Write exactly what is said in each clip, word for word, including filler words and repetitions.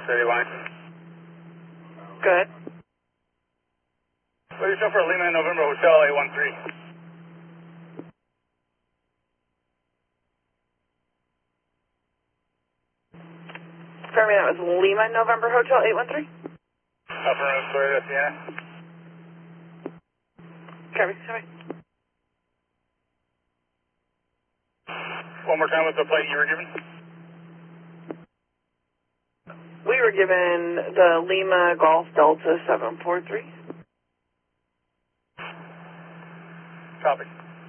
City line. Good. What do you show for Lima November Hotel eight one three? Pardon me, that was Lima November Hotel eight one three? Upper Room, Florida, Sienna. Copy, copy. One more time, what's the plate you were given? We were given the Lima Golf Delta seven four three. Copy.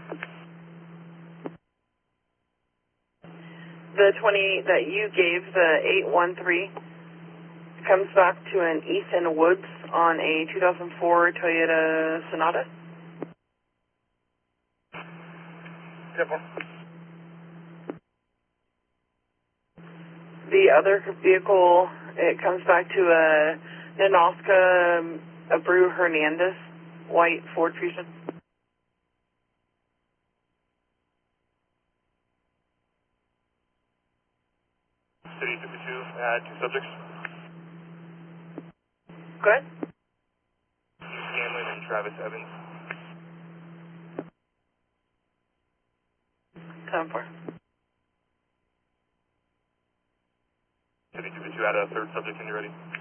The twenty that you gave, the eight one three, comes back to an Ethan Woods on a two thousand four Toyota Sonata. Yep. The other vehicle, it comes back to a Nanoska Abreu Hernandez white Ford Fusion. City fifty-two, uh, two subjects. Good. Scanlon and Travis Evans. ten four. City fifty-two, add a third subject when you're ready.